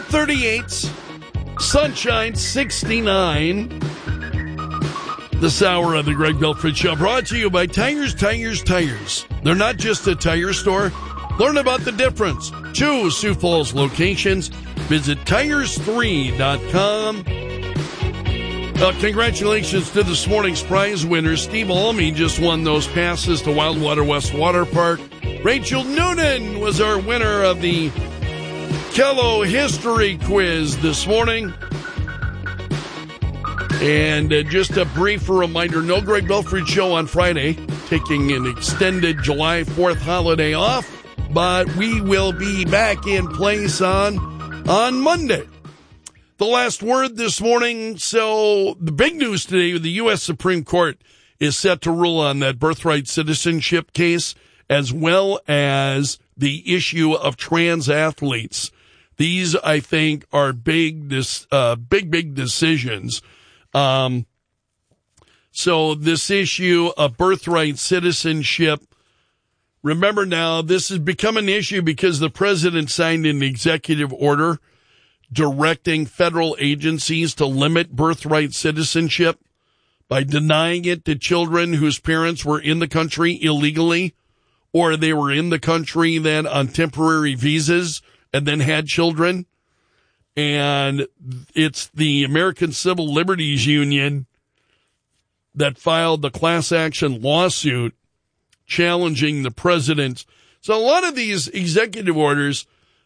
38, sunshine 69. This hour of the Greg Belford Show brought to you by Tires. They're not just a tire store. Learn about the difference. 2 Sioux Falls locations. Visit tires3.com. Congratulations to this morning's prize winners. Steve Almy just won those passes to Wildwater West Water Park. Rachel Noonan was our winner of the Kello History Quiz this morning. And just a brief reminder, no Greg Belford Show on Friday, taking an extended July 4th holiday off, but we will be back in place on Monday. The last word this morning. So the big news today, the U.S. Supreme Court is set to rule on that birthright citizenship case, as well as the issue of trans athletes. These, I think, are big decisions. So this issue of birthright citizenship, remember now, this has become an issue because the president signed an executive order directing federal agencies to limit birthright citizenship by denying it to children whose parents were in the country illegally, or they were in the country then on temporary visas and then had children. And it's the American Civil Liberties Union that filed the class action lawsuit challenging the president. So a lot of these executive orders,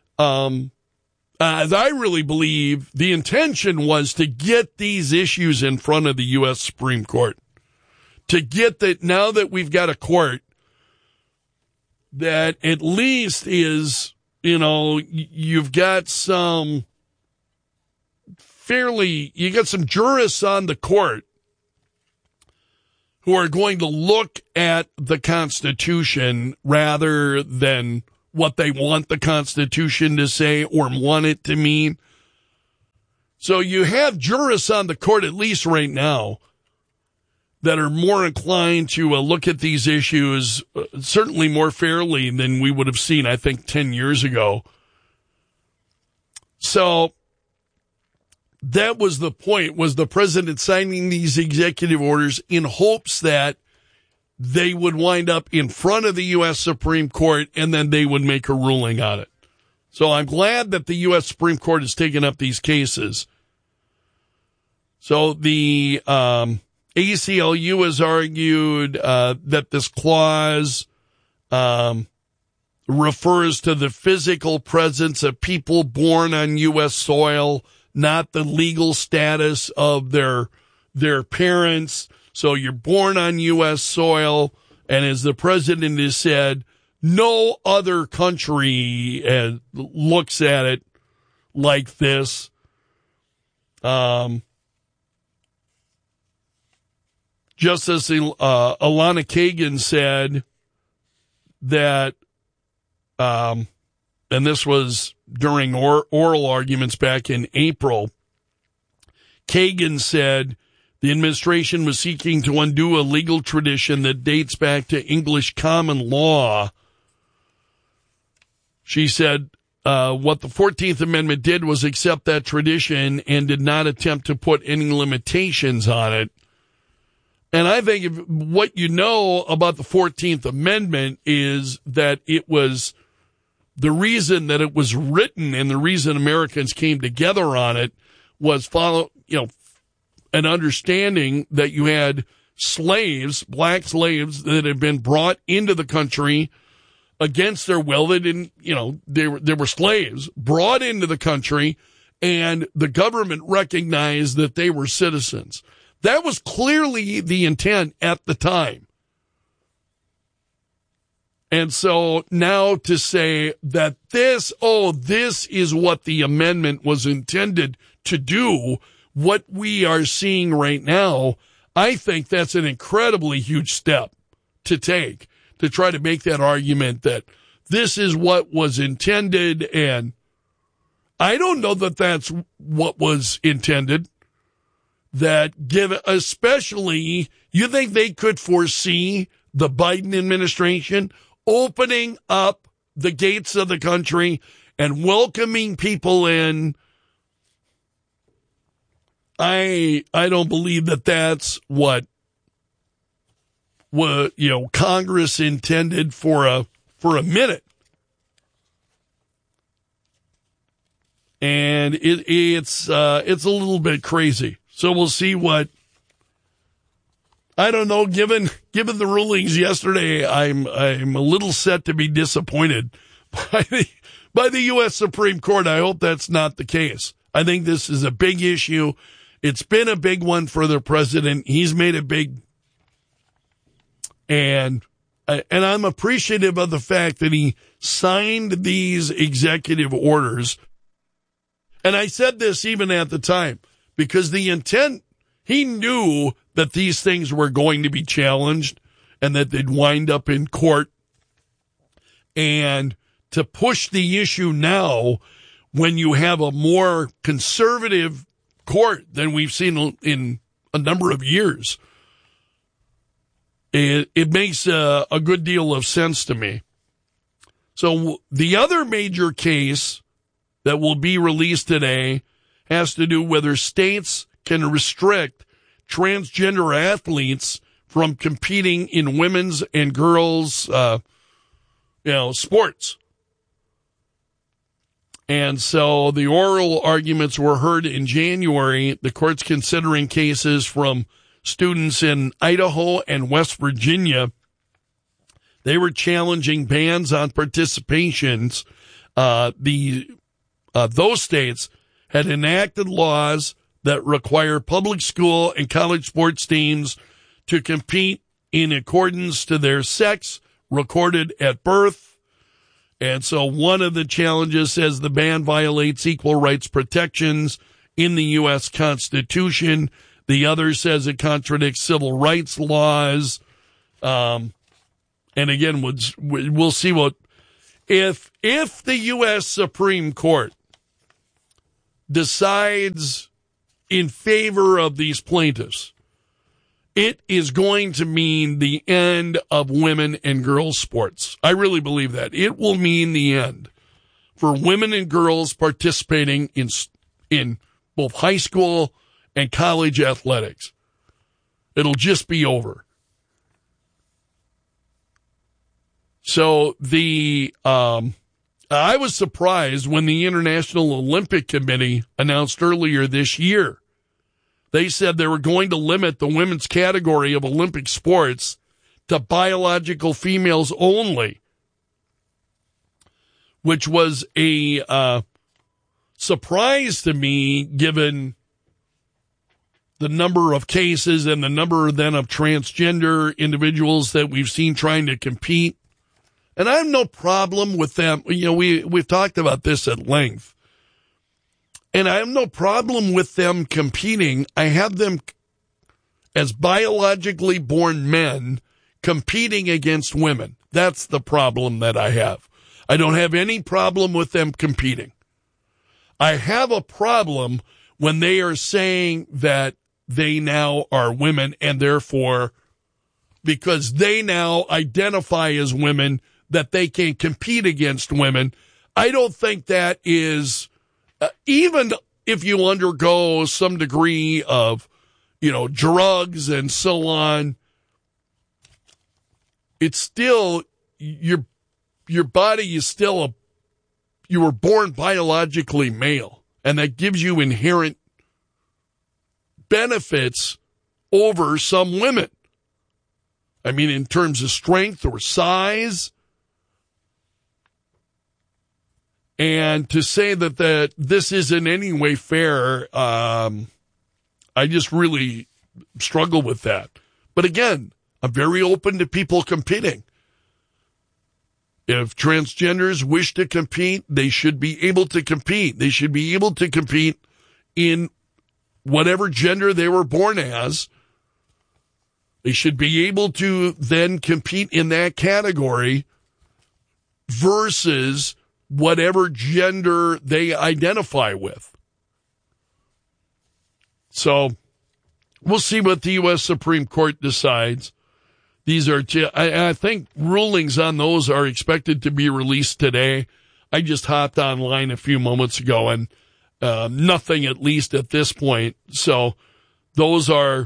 as I really believe, the intention was to get these issues in front of the U.S. Supreme Court. To get that, now that we've got a court that at least is, you've got some jurists on the court who are going to look at the Constitution rather than what they want the Constitution to say or want it to mean. So you have jurists on the court, at least right now, that are more inclined to look at these issues certainly more fairly than we would have seen, I think, 10 years ago. So that was the point, was the president signing these executive orders in hopes that they would wind up in front of the U.S. Supreme Court and then they would make a ruling on it. So I'm glad that the U.S. Supreme Court has taken up these cases. So the ACLU has argued that this clause refers to the physical presence of people born on U.S. soil, not the legal status of their parents. So you're born on U.S. soil, and as the president has said, no other country looks at it like this. Justice Elena Kagan said that, and this was during oral arguments back in April, Kagan said the administration was seeking to undo a legal tradition that dates back to English common law. She said what the 14th Amendment did was accept that tradition and did not attempt to put any limitations on it. And I think what you know about the 14th Amendment is that it was the reason that it was written and the reason Americans came together on it was an understanding that you had slaves, black slaves that had been brought into the country against their will. They didn't, they were slaves brought into the country, and the government recognized that they were citizens. That was clearly the intent at the time. And so now to say that this is what the amendment was intended to do, what we are seeing right now, I think that's an incredibly huge step to take, to try to make that argument that this is what was intended. And I don't know that that's what was intended. That especially, you think they could foresee the Biden administration opening up the gates of the country and welcoming people in I don't believe that that's what Congress intended for a minute. And it's a little bit crazy. So we'll see what, I don't know, given the rulings yesterday, I'm a little set to be disappointed by the U.S. Supreme Court. I hope that's not the case. I think this is a big issue. It's been a big one for the president. He's made it big. And I'm appreciative of the fact that he signed these executive orders. And I said this even at the time, because the intent, he knew that these things were going to be challenged and that they'd wind up in court. And to push the issue now when you have a more conservative court than we've seen in a number of years, it makes a good deal of sense to me. So the other major case that will be released today has to do whether states can restrict transgender athletes from competing in women's and girls' sports. And so the oral arguments were heard in January. The court's considering cases from students in Idaho and West Virginia. They were challenging bans on participations. Those states had enacted laws that require public school and college sports teams to compete in accordance to their sex recorded at birth. And so one of the challenges says the ban violates equal rights protections in the U.S. Constitution. The other says it contradicts civil rights laws. And again, we'll see what, if the U.S. Supreme Court decides in favor of these plaintiffs, it is going to mean the end of women and girls sports. I really believe that. It will mean the end for women and girls participating in both high school and college athletics. It'll just be over. So I was surprised when the International Olympic Committee announced earlier this year. They said they were going to limit the women's category of Olympic sports to biological females only, which was a surprise to me given the number of cases and the number then of transgender individuals that we've seen trying to compete. And I have no problem with them. We've talked about this at length. And I have no problem with them competing. I have them as biologically born men competing against women. That's the problem that I have. I don't have any problem with them competing. I have a problem when they are saying that they now are women and therefore, because they now identify as women, that they can compete against women. I don't think that is, even if you undergo some degree of, drugs and so on, it's still, your body is still you were born biologically male, and that gives you inherent benefits over some women. I mean, in terms of strength or size. And to say that this is in any way fair, I just really struggle with that. But again, I'm very open to people competing. If transgenders wish to compete, they should be able to compete. They should be able to compete in whatever gender they were born as. They should be able to then compete in that category versus whatever gender they identify with. So we'll see what the U.S. Supreme Court decides. These are, I think rulings on those are expected to be released today. I just hopped online a few moments ago, and Nothing, at least at this point. So those are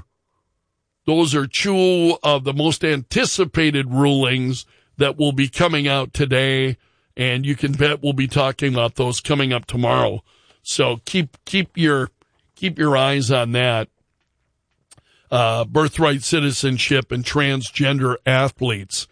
two of the most anticipated rulings that will be coming out today, and you can bet we'll be talking about those coming up tomorrow. So keep your eyes on that. Birthright citizenship and transgender athletes.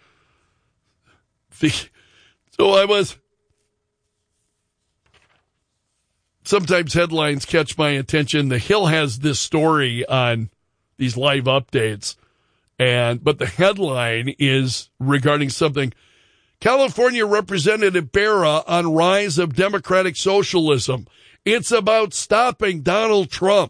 Sometimes headlines catch my attention. The Hill has this story on these live updates, but the headline is regarding something. California Representative Barra on rise of democratic socialism. It's about stopping Donald Trump.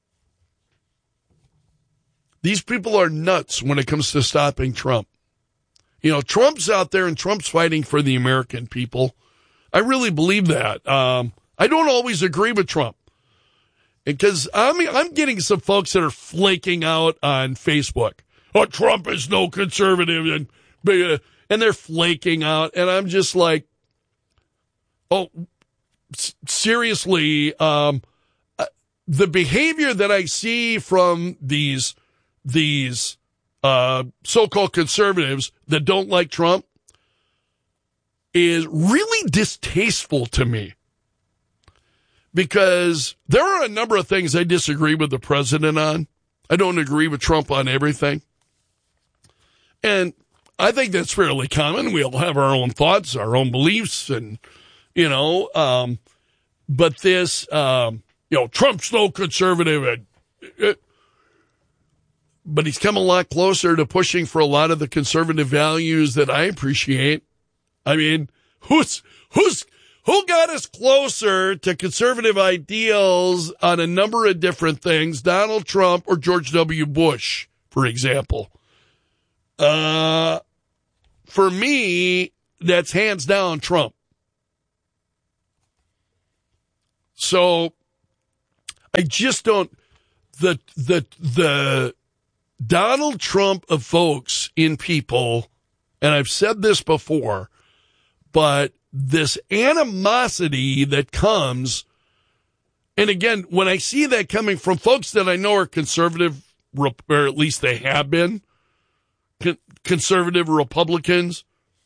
These people are nuts when it comes to stopping Trump. You know, Trump's out there and Trump's fighting for the American people. I really believe that. I don't always agree with Trump. Because I'm getting some folks that are flaking out on Facebook. Oh, Trump is no conservative, and they're flaking out. And I'm just like, oh, seriously, the behavior that I see from these so-called conservatives that don't like Trump is really distasteful to me. Because there are a number of things I disagree with the president on. I don't agree with Trump on everything. And I think that's fairly common. We all have our own thoughts, our own beliefs, and, but this, Trump's no conservative, but he's come a lot closer to pushing for a lot of the conservative values that I appreciate. I mean, who got us closer to conservative ideals on a number of different things? Donald Trump or George W. Bush, for example. For me, that's hands down Trump. So I just don't, the Donald Trump evokes in people, and I've said this before, but this animosity that comes, and again, when I see that coming from folks that I know are conservative, or at least they have been, conservative Republicans,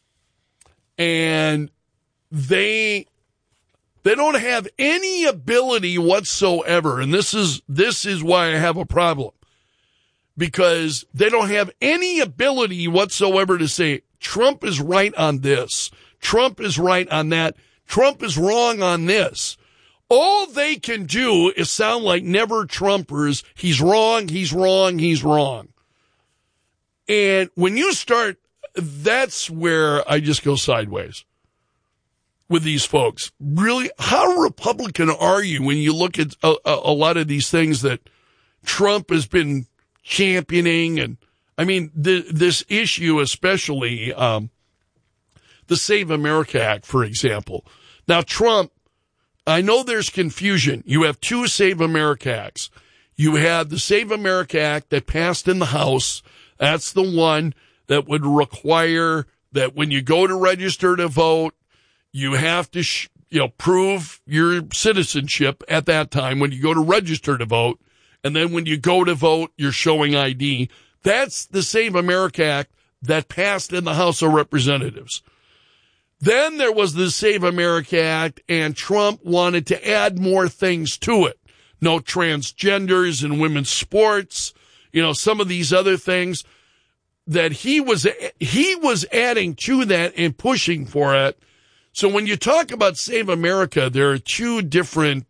and they don't have any ability whatsoever, and this is why I have a problem, because they don't have any ability whatsoever to say, Trump is right on this, Trump is right on that, Trump is wrong on this. All they can do is sound like never Trumpers. He's wrong, he's wrong, he's wrong. And when you start, that's where I just go sideways with these folks. Really, how Republican are you when you look at a lot of these things that Trump has been championing? And I mean, this issue, especially the Save America Act, for example. Now, Trump, I know there's confusion. You have two Save America Acts. You have the Save America Act that passed in the House. That's the one that would require that when you go to register to vote, you have to, prove your citizenship at that time when you go to register to vote. And then when you go to vote, you're showing ID. That's the Save America Act that passed in the House of Representatives. Then there was the Save America Act, and Trump wanted to add more things to it. No transgenders in women's sports, some of these other things that he was adding to that and pushing for it. So when you talk about Save America, there are two different,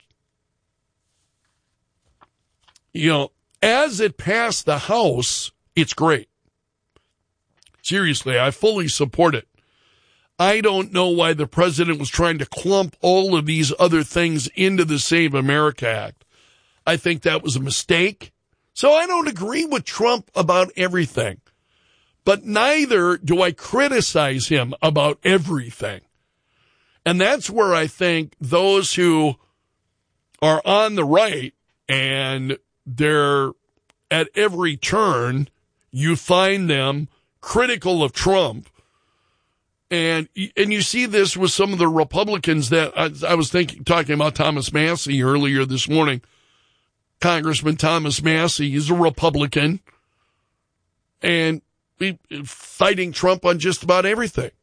as it passed the House, it's great. Seriously, I fully support it. I don't know why the president was trying to clump all of these other things into the Save America Act. I think that was a mistake. So I don't agree with Trump about everything. But neither do I criticize him about everything. And that's where I think those who are on the right and they're at every turn, you find them critical of Trump. And you see this with some of the Republicans that I was talking about Thomas Massie earlier this morning. Congressman Thomas Massie is a Republican and fighting Trump on just about everything.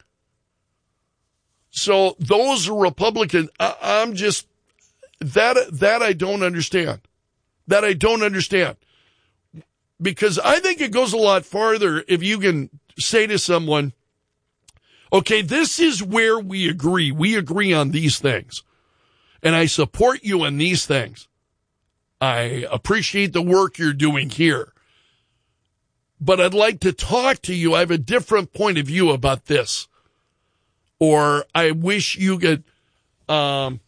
So those Republicans, I'm just, that I don't understand. That I don't understand. Because I think it goes a lot farther if you can say to someone, okay, this is where we agree. We agree on these things. And I support you on these things. I appreciate the work you're doing here. But I'd like to talk to you. I have a different point of view about this. Or I wish you could... I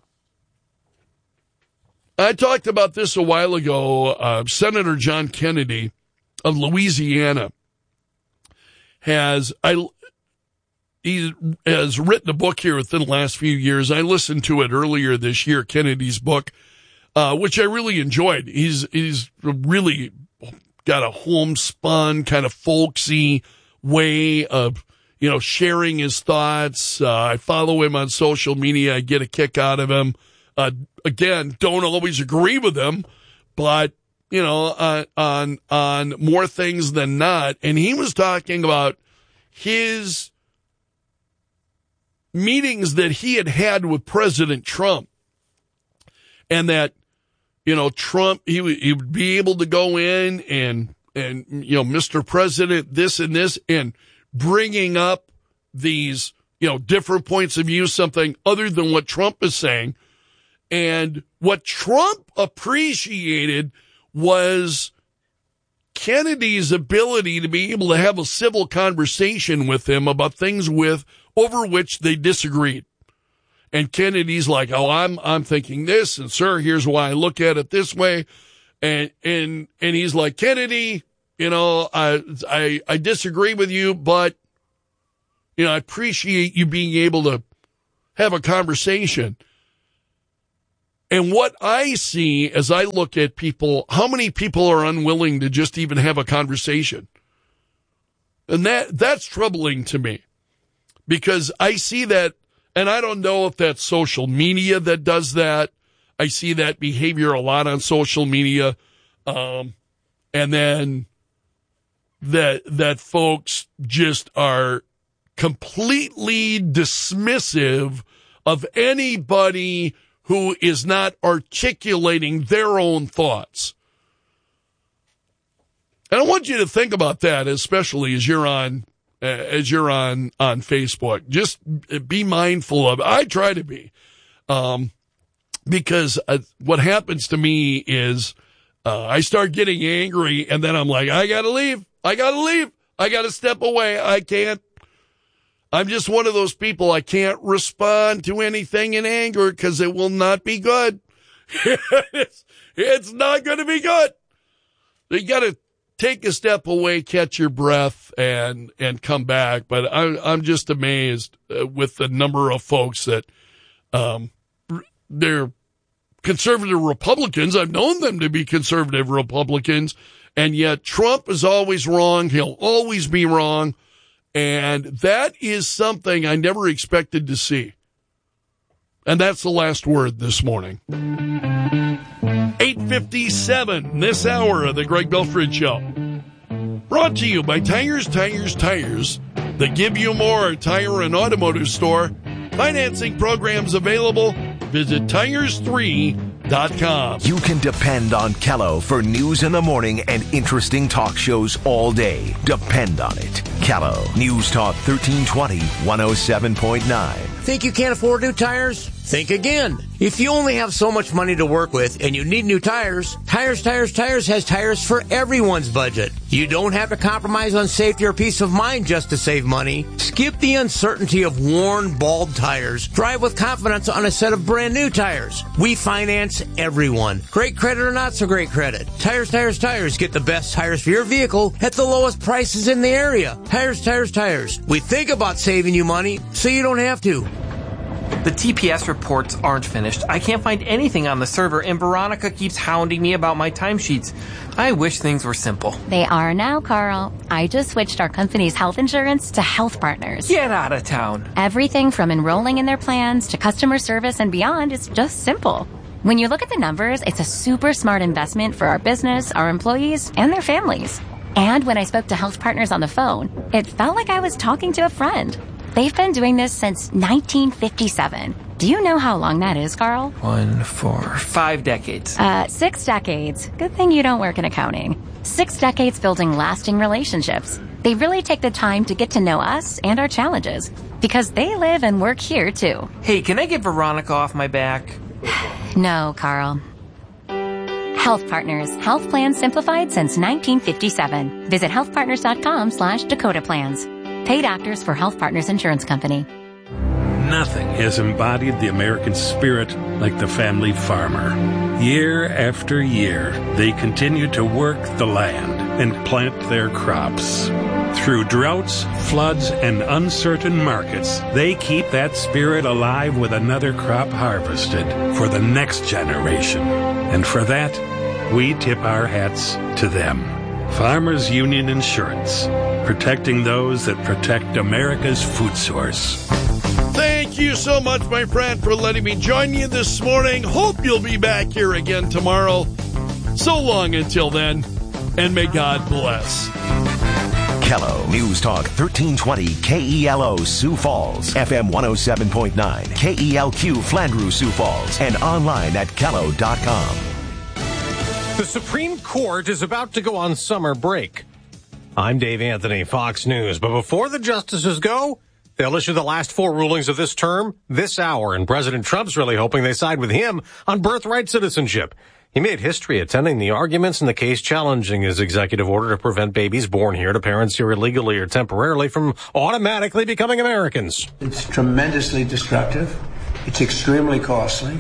talked about this a while ago. Senator John Kennedy of Louisiana he has written a book here within the last few years. I listened to it earlier this year, Kennedy's book, which I really enjoyed. He's really got a homespun, kind of folksy way of, sharing his thoughts. I follow him on social media. I get a kick out of him. Again, don't always agree with him, but, on more things than not. And he was talking about his meetings that he had with President Trump, and that, Trump, he would be able to go in and Mr. President, this and this, and bringing up these, different points of view, something other than what Trump is saying. And what Trump appreciated was Kennedy's ability to be able to have a civil conversation with him about things over which they disagreed. And Kennedy's like, oh, I'm thinking this, and sir, here's why I look at it this way. And he's like, Kennedy, I disagree with you, but, I appreciate you being able to have a conversation. And what I see as I look at people, how many people are unwilling to just even have a conversation? And that's troubling to me, because I see that, and I don't know if that's social media that does that. I see that behavior a lot on social media. And then that folks just are completely dismissive of anybody who is not articulating their own thoughts. And I want you to think about that, especially as you're on Facebook. Just be mindful of it. I try to be, because what happens to me is I start getting angry, and then I'm like, I gotta leave. I gotta step away. I can't. I'm just one of those people. I can't respond to anything in anger because it will not be good. It's not going to be good. You got to take a step away, catch your breath, and come back. But I'm just amazed with the number of folks that they're conservative Republicans. I've known them to be conservative Republicans, and yet Trump is always wrong. He'll always be wrong. And that is something I never expected to see. And that's the last word this morning. 8:57 this hour of the Greg Belford Show. Brought to you by Tires that give you more. Tire and Automotive Store. Financing programs available. Visit Tires3.com. You can depend on Kello for news in the morning and interesting talk shows all day. Depend on it. Kello, News Talk 1320, 107.9. Think you can't afford new tires? Think again. If you only have so much money to work with and you need new tires, Tires has tires for everyone's budget. You don't have to compromise on safety or peace of mind just to save money. Skip the uncertainty of worn, bald tires. Drive with confidence on a set of brand new tires. We finance everyone. Great credit or not so great credit. Tires. Get the best tires for your vehicle at the lowest prices in the area. Tires. We think about saving you money so you don't have to. The TPS reports aren't finished. I can't find anything on the server, and Veronica keeps hounding me about my timesheets. I wish things were simple. They are now, Carl. I just switched our company's health insurance to Health Partners. Get out of town. Everything from enrolling in their plans to customer service and beyond is just simple. When you look at the numbers, it's a super smart investment for our business, our employees, and their families. And when I spoke to Health Partners on the phone, it felt like I was talking to a friend. They've been doing this since 1957. Do you know how long that is, Carl? 1, 4, 5 decades. 6 decades. Good thing you don't work in accounting. 6 decades building lasting relationships. They really take the time to get to know us and our challenges because they live and work here, too. Hey, can I get Veronica off my back? No, Carl. Health Partners. Health plans simplified since 1957. Visit healthpartners.com/Dakota Plans. Paid actors for Health Partners Insurance Company. Nothing has embodied the American spirit like the family farmer. Year after year, they continue to work the land and plant their crops. Through droughts, floods, and uncertain markets, they keep that spirit alive with another crop harvested for the next generation. And for that, we tip our hats to them. Farmers Union Insurance, protecting those that protect America's food source. Thank you so much, my friend, for letting me join you this morning. Hope you'll be back here again tomorrow. So long until then, and may God bless. Kello News Talk 1320 KELO Sioux Falls, FM 107.9, KELQ Flandreau Sioux Falls, and online at Kello.com. The Supreme Court is about to go on summer break. I'm Dave Anthony, Fox News. But before the justices go, they'll issue the last 4 rulings of this term this hour, and President Trump's really hoping they side with him on birthright citizenship. He made history attending the arguments in the case challenging his executive order to prevent babies born here to parents here illegally or temporarily from automatically becoming Americans. It's tremendously destructive. It's extremely costly.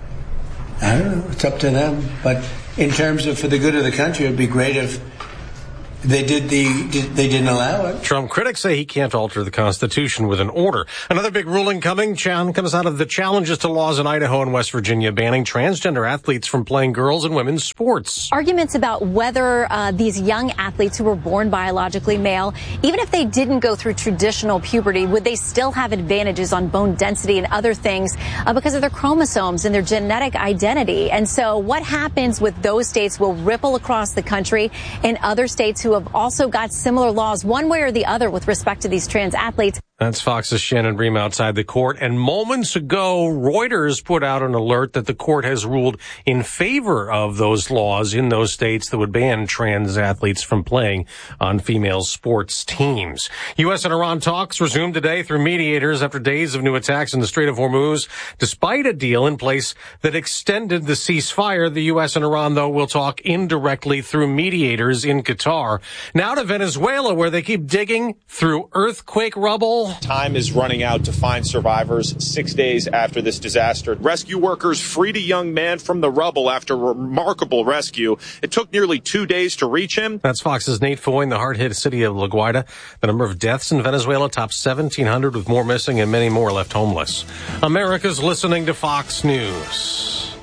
I don't know. It's up to them. But in terms of for the good of the country, it'd be great if they didn't allow it. Trump critics say he can't alter the Constitution with an order. Another big ruling comes out of the challenges to laws in Idaho and West Virginia banning transgender athletes from playing girls and women's sports. Arguments about whether these young athletes who were born biologically male, even if they didn't go through traditional puberty, would they still have advantages on bone density and other things because of their chromosomes and their genetic identity? And so what happens with those states will ripple across the country, and other states who have also got similar laws one way or the other with respect to these trans athletes. That's Fox's Shannon Bream outside the court. And moments ago, Reuters put out an alert that the court has ruled in favor of those laws in those states that would ban trans athletes from playing on female sports teams. U.S. and Iran talks resumed today through mediators after days of new attacks in the Strait of Hormuz. Despite a deal in place that extended the ceasefire, the U.S. and Iran, though, will talk indirectly through mediators in Qatar. Now to Venezuela, where they keep digging through earthquake rubble. Time is running out to find survivors 6 days after this disaster. Rescue workers freed a young man from the rubble after a remarkable rescue. It took nearly 2 days to reach him. That's Fox's Nate Foy in the hard-hit city of La Guaira. The number of deaths in Venezuela tops 1,700 with more missing and many more left homeless. America's listening to Fox News.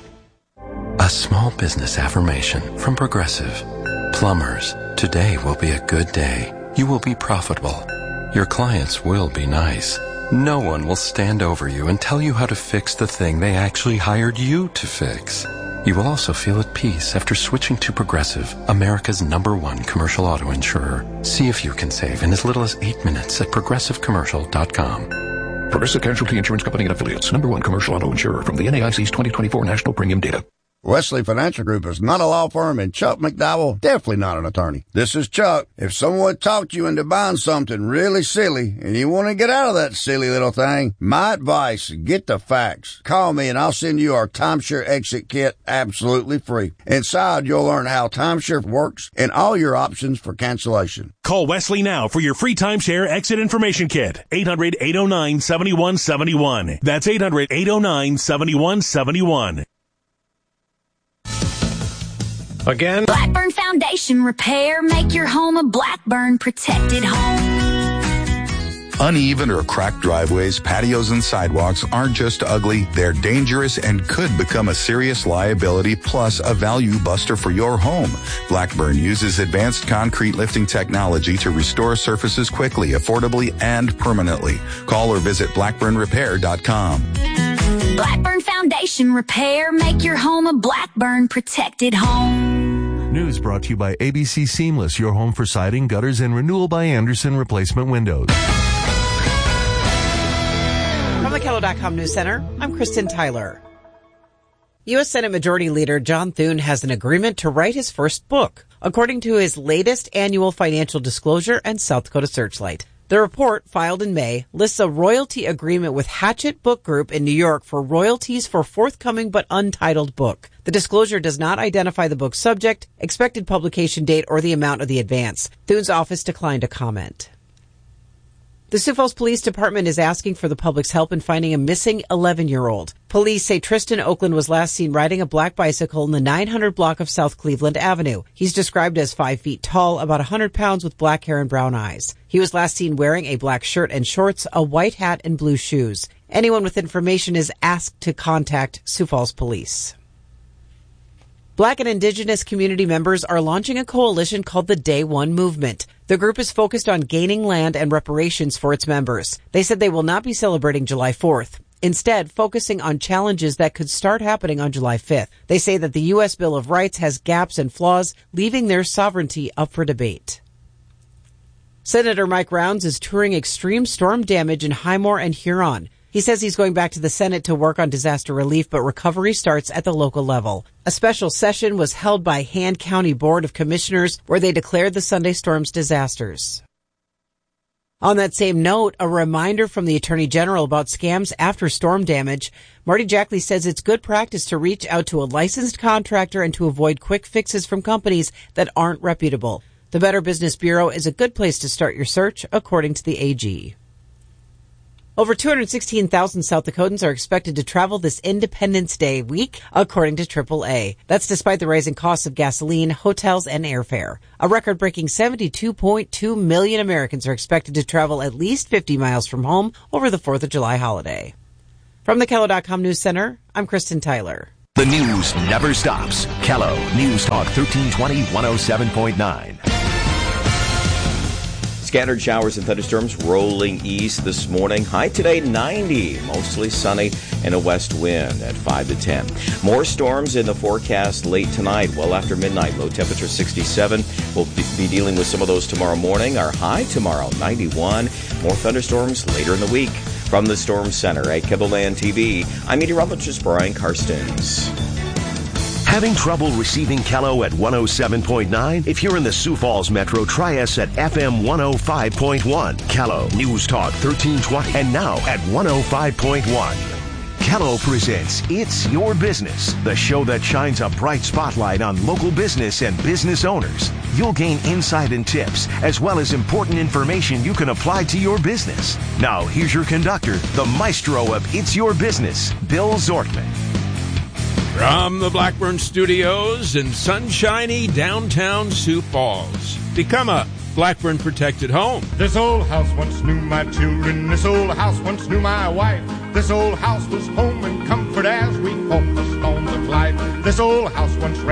A small business affirmation from Progressive. Plumbers, today will be a good day. You will be profitable. Your clients will be nice. No one will stand over you and tell you how to fix the thing they actually hired you to fix. You will also feel at peace after switching to Progressive, America's #1 commercial auto insurer. See if you can save in as little as 8 minutes at progressivecommercial.com. Progressive Casualty Insurance Company and Affiliates, #1 commercial auto insurer from the NAIC's 2024 National Premium Data. Wesley Financial Group is not a law firm, and Chuck McDowell definitely not an attorney. This is Chuck. If someone talked you into buying something really silly and you want to get out of that silly little thing, my advice, get the facts. Call me and I'll send you our timeshare exit kit absolutely free. Inside, you'll learn how timeshare works and all your options for cancellation. Call Wesley now for your free timeshare exit information kit. 800-809-7171. That's 800-809-7171. Again, Blackburn Foundation Repair. Make your home a Blackburn protected home. Uneven or cracked driveways, patios, and sidewalks aren't just ugly, they're dangerous and could become a serious liability plus a value buster for your home. Blackburn uses advanced concrete lifting technology to restore surfaces quickly, affordably, and permanently. Call or visit blackburnrepair.com. Blackburn Foundation Repair. Make your home a Blackburn protected home. News brought to you by ABC Seamless, your home for siding, gutters, and renewal by Anderson replacement windows. From the Kello.com News Center, I'm Kristen Tyler. U.S. Senate Majority Leader John Thune has an agreement to write his first book, according to his latest annual financial disclosure and South Dakota Searchlight. The report, filed in May, lists a royalty agreement with Hachette Book Group in New York for royalties for forthcoming but untitled book. The disclosure does not identify the book's subject, expected publication date, or the amount of the advance. Thune's office declined to comment. The Sioux Falls Police Department is asking for the public's help in finding a missing 11-year-old. Police say Tristan Oakland was last seen riding a black bicycle in the 900 block of South Cleveland Avenue. He's described as 5 feet tall, about 100 pounds, with black hair and brown eyes. He was last seen wearing a black shirt and shorts, a white hat, and blue shoes. Anyone with information is asked to contact Sioux Falls Police. Black and Indigenous community members are launching a coalition called the Day One Movement. The group is focused on gaining land and reparations for its members. They said they will not be celebrating July 4th. Instead, focusing on challenges that could start happening on July 5th. They say that the U.S. Bill of Rights has gaps and flaws, leaving their sovereignty up for debate. Senator Mike Rounds is touring extreme storm damage in Highmore and Huron. He says he's going back to the Senate to work on disaster relief, but recovery starts at the local level. A special session was held by Hand County Board of Commissioners where they declared the Sunday storms disasters. On that same note, a reminder from the Attorney General about scams after storm damage. Marty Jackley says it's good practice to reach out to a licensed contractor and to avoid quick fixes from companies that aren't reputable. The Better Business Bureau is a good place to start your search, according to the AG. Over 216,000 South Dakotans are expected to travel this Independence Day week, according to AAA. That's despite the rising costs of gasoline, hotels, and airfare. A record-breaking 72.2 million Americans are expected to travel at least 50 miles from home over the 4th of July holiday. From the Kello.com News Center, I'm Kristen Tyler. The news never stops. Kello News Talk 1320 107.9. Scattered showers and thunderstorms rolling east this morning. High today, 90. Mostly sunny and a west wind at 5 to 10. More storms in the forecast late tonight, well after midnight. Low temperature 67. We'll be dealing with some of those tomorrow morning. Our high tomorrow, 91. More thunderstorms later in the week. From the Storm Center at KibleLand TV, I'm meteorologist Brian Karstens. Having trouble receiving Kello at 107.9? If you're in the Sioux Falls Metro, try us at FM 105.1. Kello News Talk 1320 and now at 105.1. Kello presents It's Your Business, the show that shines a bright spotlight on local business and business owners. You'll gain insight and tips, as well as important information you can apply to your business. Now, here's your conductor, the maestro of It's Your Business, Bill Zortman. From the Blackburn Studios in sunshiny downtown Sioux Falls. Become a Blackburn protected home. This old house once knew my children. This old house once knew my wife. This old house was home and comfort as we fought the storms of life. This old house once